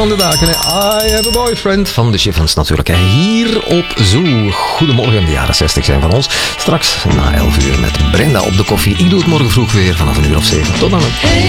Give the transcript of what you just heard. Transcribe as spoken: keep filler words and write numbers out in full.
Van de daken, hè. I have a boyfriend van de Chiffons natuurlijk. Hè. Hier op Zoo. Goedemorgen, de jaren zestig zijn van ons. Straks na elf uur met Brenda op de koffie. Ik doe het morgen vroeg weer vanaf een uur of zeven. Tot dan.